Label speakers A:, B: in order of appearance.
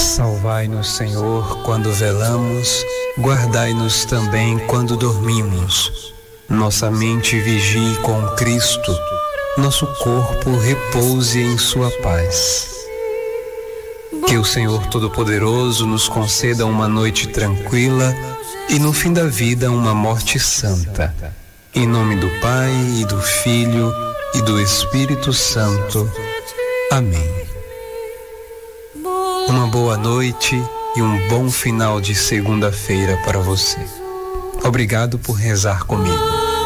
A: Salvai-nos, Senhor, quando velamos, guardai-nos também quando dormimos. Nossa mente vigie com Cristo, nosso corpo repouse em sua paz. Que o Senhor Todo-Poderoso nos conceda uma noite tranquila e no fim da vida uma morte santa. Em nome do Pai e do Filho e do Espírito Santo. Amém. Uma boa noite e um bom final de segunda-feira para você. Obrigado por rezar comigo.